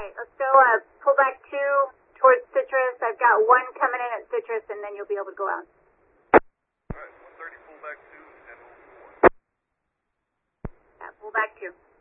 Okay, let's go pull back 2 towards Citrus. I've got 1 coming in at Citrus, and then you'll be able to go out. Alright, 130, pull back 2, and hold 4. Yeah, pull back 2.